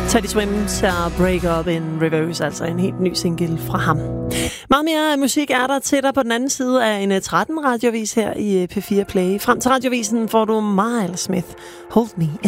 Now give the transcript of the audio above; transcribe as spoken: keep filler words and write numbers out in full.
Teddy Swims og Break Up in Reverse, altså en helt ny single fra ham. Meget mere musik er der til dig på den anden side af en tretten radiovis her i P fire Play. Frem til radiovisen får du Miles Smith, Hold Me In.